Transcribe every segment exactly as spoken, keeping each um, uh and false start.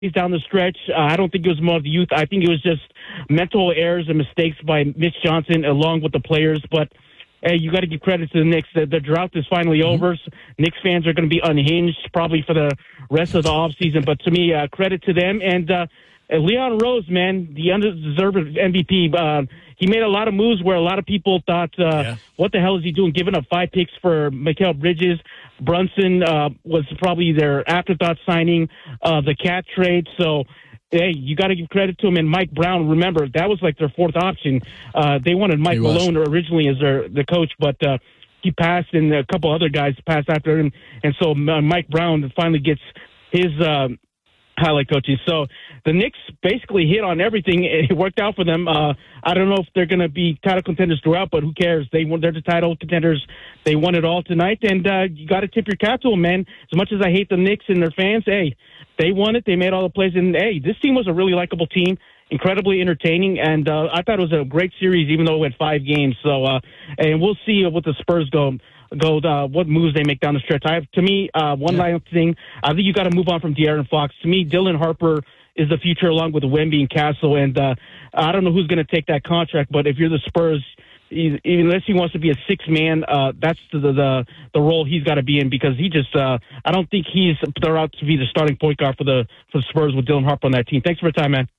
down the stretch. Uh, I don't think it was more of the youth. I think it was just mental errors and mistakes by Mitch Johnson along with the players. But, hey, you got to give credit to the Knicks. The, the drought is finally mm-hmm. over. Knicks fans are going to be unhinged probably for the rest of the offseason. But to me, uh, credit to them. And uh, Leon Rose, man, the undeserved M V P, uh, he made a lot of moves where a lot of people thought, uh, yeah. what the hell is he doing, giving up five picks for Mikal Bridges. Brunson uh, was probably their afterthought signing, uh, the Cat trade. So, hey, you got to give credit to him. And Mike Brown, remember, that was like their fourth option. Uh, they wanted Mike Malone originally as their the coach, but uh, he passed, and a couple other guys passed after him. And so uh, Mike Brown finally gets his uh, highlight coaching. So the Knicks basically hit on everything. It worked out for them. Uh, I don't know if they're going to be title contenders throughout, but who cares? They won. They're the title contenders. They won it all tonight, and uh, you got to tip your cap to them, man. As much as I hate the Knicks and their fans, hey, they won it. They made all the plays, and hey, this team was a really likable team, incredibly entertaining, and uh, I thought it was a great series, even though it went five games. So, uh, and we'll see what the Spurs go. Go uh, what moves they make down the stretch. I have, to me, uh, one yeah. line thing. I think you got to move on from De'Aaron Fox. To me, Dylan Harper is the future, along with Wemby and Castle. And uh, I don't know who's going to take that contract, but if you're the Spurs, he, unless he wants to be a six man, uh, that's the, the the role he's got to be in, because he just uh, I don't think he's they're out to be the starting point guard for the for the Spurs with Dylan Harper on that team. Thanks for your time, man.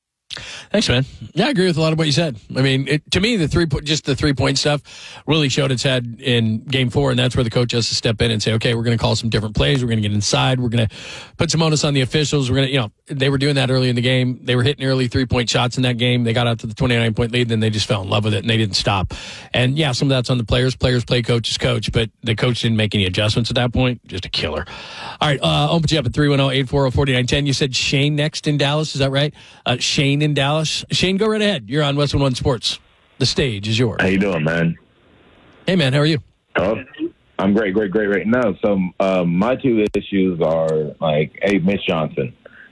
Thanks, man. Yeah, I agree with a lot of what you said. I mean, it, to me, the three just the three point stuff really showed its head in Game Four, and that's where the coach has to step in and say, "Okay, we're going to call some different plays. We're going to get inside. We're going to put some onus on the officials. We're going to, you know, they were doing that early in the game. They were hitting early three point shots in that game. They got out to the twenty-nine point lead, then they just fell in love with it and they didn't stop. And yeah, some of that's on the players. Players play coach's coach, but the coach didn't make any adjustments at that point. Just a killer. All right, uh, open you up at three one zero, eight four zero, four nine one zero. You said Shane next in Dallas. Is that right? Uh, Shane in Dallas. Shane, go right ahead. You're on West one Sports. The stage is yours. How you doing, man? Hey, man. How are you? Oh, I'm great, great, great right now. So um, my two issues are, like, hey, Mitch Johnson.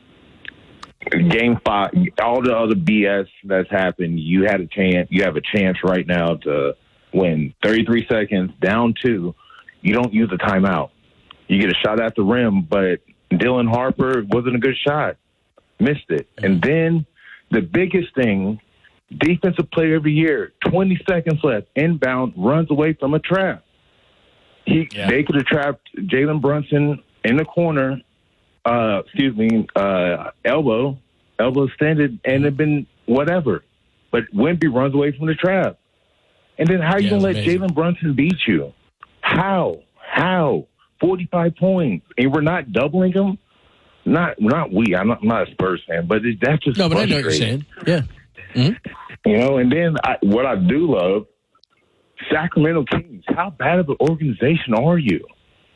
Game five, all the other B S that's happened, you had a chance. You have a chance right now to win. thirty-three seconds, down two. You don't use a timeout. You get a shot at the rim, but Dylan Harper wasn't a good shot. Missed it. And then the biggest thing, defensive player of the year, twenty seconds left, inbound, runs away from a trap. He, yeah. They could have trapped Jalen Brunson in the corner, uh, excuse me, uh, elbow, elbow extended, and it'd been whatever. But Wemby runs away from the trap. And then how are you yeah, going to let Jalen Brunson beat you? How? How? forty-five points. And we're not doubling him? Not not we. I'm not, I'm not a Spurs fan, but it, that's just no. But I know what you're saying. Yeah. Mm-hmm. You know, and then I, what I do love, Sacramento Kings. How bad of an organization are you?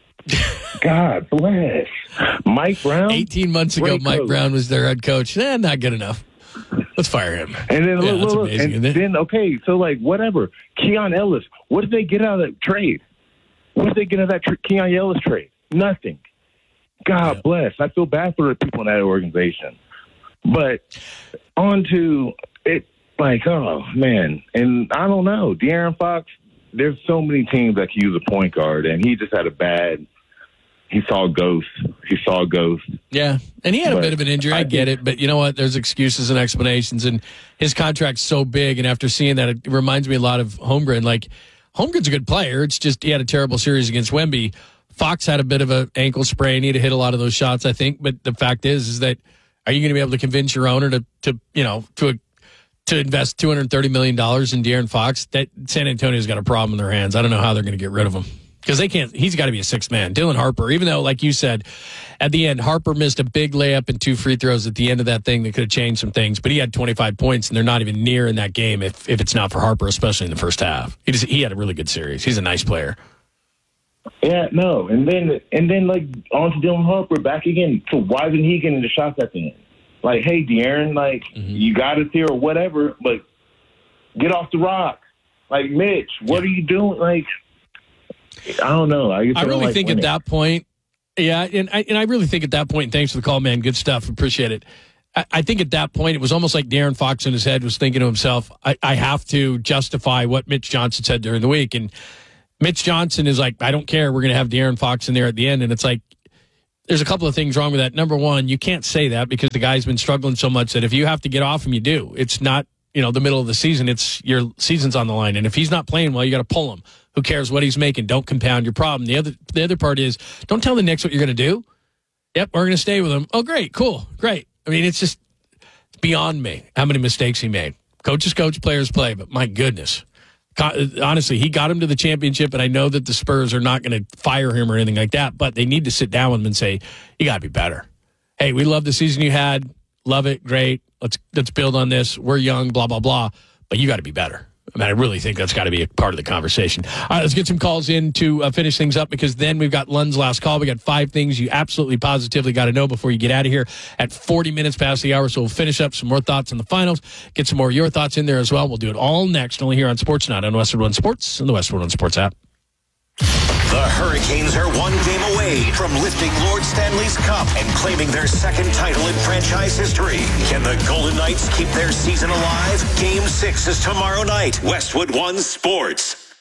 God bless. Mike Brown. Eighteen months ago, Mike coach. Brown was their head coach. Eh, not good enough. Let's fire him. And then yeah, look, that's look, amazing, and isn't it? then okay, so like whatever. Keon Ellis. What did they get out of that trade? What did they get out of that tra- Keon Ellis trade? Nothing. God yeah. bless. I feel bad for the people in that organization. But on to it, like, oh, man. And I don't know. De'Aaron Fox, there's so many teams that can use a point guard, and he just had a bad – he saw a ghost. He saw a ghost. Yeah, and he had but a bit of an injury. I, I get it. But you know what? There's excuses and explanations, and his contract's so big, and after seeing that, it reminds me a lot of Holmgren. Like, Holmgren's a good player. It's just he had a terrible series against Wemby. Fox had a bit of an ankle sprain. He had to hit a lot of those shots, I think. But the fact is, is that are you going to be able to convince your owner to, to you know, to a, to invest two hundred thirty million dollars in De'Aaron Fox? That San Antonio's got a problem in their hands. I don't know how they're going to get rid of him because they can't. He's got to be a sixth man. Dylan Harper, even though, like you said, at the end, Harper missed a big layup and two free throws at the end of that thing that could have changed some things. But he had twenty-five points, and they're not even near in that game if if it's not for Harper, especially in the first half. He just, he had a really good series. He's a nice player. Yeah, no, and then and then like on to Dylan Harper back again. So why isn't he getting the shots at the end? Like, hey, De'Aaron, like mm-hmm. you got us here or whatever, but get off the rock. Like, Mitch, what yeah. are you doing? Like, I don't know. I, I really like think winning. at that point, yeah, and I and I really think at that point. Thanks for the call, man. Good stuff. Appreciate it. I, I think at that point it was almost like De'Aaron Fox in his head was thinking to himself, I, I have to justify what Mitch Johnson said during the week, and Mitch Johnson is like, I don't care. We're going to have De'Aaron Fox in there at the end. And it's like, there's a couple of things wrong with that. Number one, you can't say that because the guy's been struggling so much that if you have to get off him, you do. It's not, you know, the middle of the season. It's your season's on the line. And if he's not playing well, you got to pull him. Who cares what he's making? Don't compound your problem. The other the other part is don't tell the Knicks what you're going to do. Yep, we're going to stay with him. Oh, great, cool, great. I mean, it's just it's beyond me how many mistakes he made. Coaches coach, players play, but my goodness. Honestly, he got him to the championship, and I know that the Spurs are not going to fire him or anything like that, but they need to sit down with him and say, you got to be better. Hey, we love the season you had. Love it. Great. Let's let's build on this. We're young, blah, blah, blah, but you got to be better. I mean, I really think that's got to be a part of the conversation. All right, let's get some calls in to uh, finish things up because then we've got Lund's last call. We got five things you absolutely positively got to know before you get out of here at forty minutes past the hour. So we'll finish up some more thoughts on the finals, get some more of your thoughts in there as well. We'll do it all next, only here on Sportsnet on Westwood One Sports and the Westwood One Sports app. The Hurricanes are one game away from lifting Lord Stanley's Cup and claiming their second title in franchise history. Can the Golden Knights keep their season alive? Game six is tomorrow night. Westwood One Sports.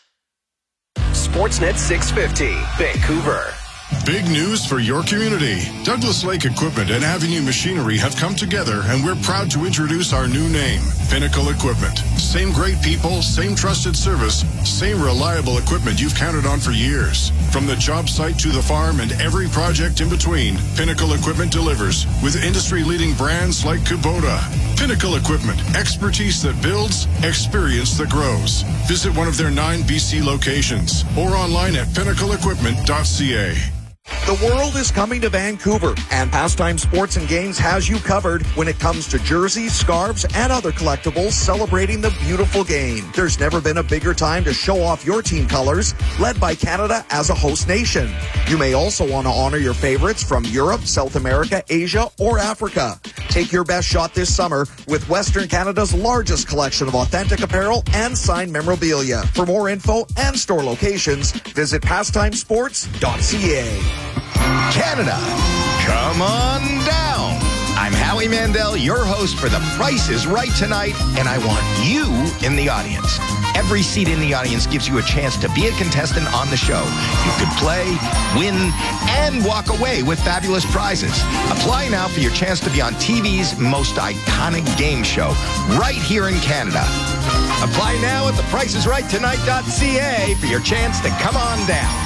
Sportsnet six fifty, Vancouver. Big news for your community. Douglas Lake Equipment and Avenue Machinery have come together, and we're proud to introduce our new name, Pinnacle Equipment. Same great people, same trusted service, same reliable equipment you've counted on for years. From the job site to the farm and every project in between, Pinnacle Equipment delivers with industry-leading brands like Kubota. Pinnacle Equipment, expertise that builds, experience that grows. Visit one of their nine B C locations or online at pinnacle equipment dot c a. The world is coming to Vancouver, and Pastime Sports and Games has you covered when it comes to jerseys, scarves, and other collectibles celebrating the beautiful game. There's never been a bigger time to show off your team colors, led by Canada as a host nation. You may also want to honor your favorites from Europe, South America, Asia, or Africa. Take your best shot this summer with Western Canada's largest collection of authentic apparel and signed memorabilia. For more info and store locations, visit pastime sports dot c a. Canada, come on down. I'm Howie Mandel, your host for The Price is Right tonight, and I want you in the audience. Every seat in the audience gives you a chance to be a contestant on the show. You could play, win, and walk away with fabulous prizes. Apply now for your chance to be on T V's most iconic game show, right here in Canada. Apply now at the price is right tonight dot c a for your chance to come on down.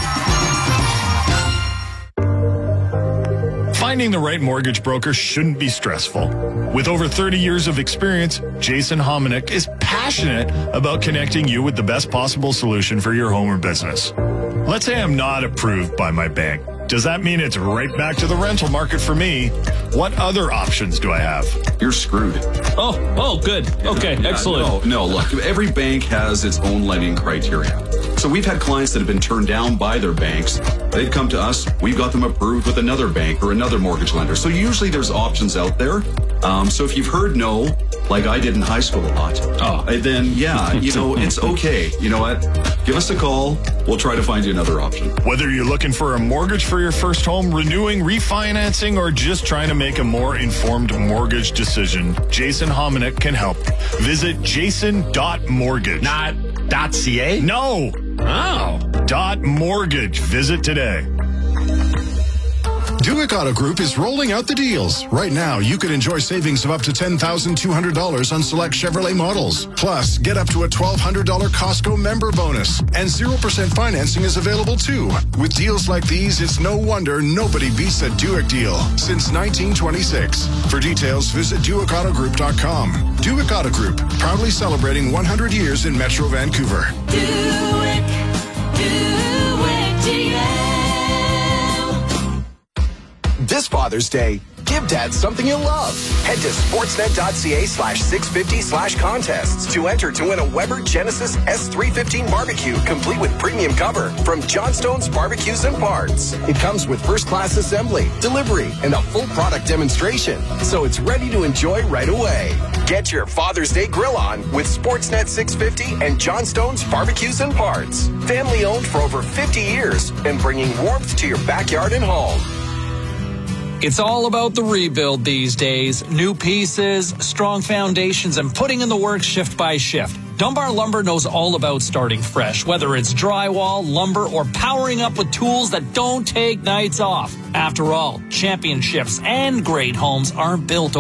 Finding the right mortgage broker shouldn't be stressful. With over thirty years of experience, Jason Hominick is passionate about connecting you with the best possible solution for your home or business. Let's say I'm not approved by my bank. Does that mean it's right back to the rental market for me? What other options do I have? You're screwed. Oh, oh, good. Okay, yeah, excellent. No, no, look, every bank has its own lending criteria. So we've had clients that have been turned down by their banks. They've come to us. We've got them approved with another bank or another mortgage lender. So usually there's options out there. Um, so if you've heard no, like I did in high school a lot, oh. then yeah, you know, it's okay. You know what? Give us a call. We'll try to find you another option. Whether you're looking for a mortgage for your first home, renewing, refinancing, or just trying to make a more informed mortgage decision, Jason Hominick can help. Visit jason dot mortgage. Not .ca? No. Oh. Dot mortgage. Visit today. Duick Auto Group is rolling out the deals. Right now, you could enjoy savings of up to ten thousand two hundred dollars on select Chevrolet models. Plus, get up to a twelve hundred dollars Costco member bonus. And zero percent financing is available too. With deals like these, it's no wonder nobody beats a Duick deal since nineteen twenty-six. For details, visit Duick Auto Group dot com. Duick Auto Group, proudly celebrating one hundred years in Metro Vancouver. Duick, Duick G M. This Father's Day, give Dad something you'll love. Head to sportsnet dot c a slash six fifty slash contests to enter to win a Weber Genesis S three fifteen barbecue complete with premium cover from Johnstone's Barbecues and Parts. It comes with first-class assembly, delivery, and a full product demonstration, so it's ready to enjoy right away. Get your Father's Day grill on with Sportsnet six fifty and Johnstone's Barbecues and Parts. Family owned for over fifty years and bringing warmth to your backyard and home. It's all about the rebuild these days. New pieces, strong foundations, and putting in the work shift by shift. Dunbar Lumber knows all about starting fresh, whether it's drywall, lumber, or powering up with tools that don't take nights off. After all, championships and great homes aren't built